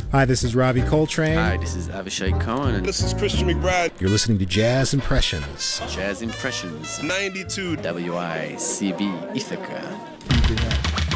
Hi, this is Ravi Coltrane. Hi, this is Avishai Cohen. And this is Christian McBride. You're listening to Jazz Impressions. Jazz Impressions. 92 WICB Ithaca.